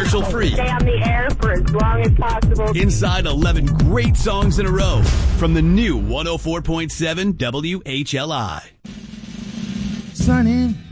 commercial-free. Stay on the air for as long as possible. Inside 11 great songs in a row from the new 104.7 WHLI. Sunny.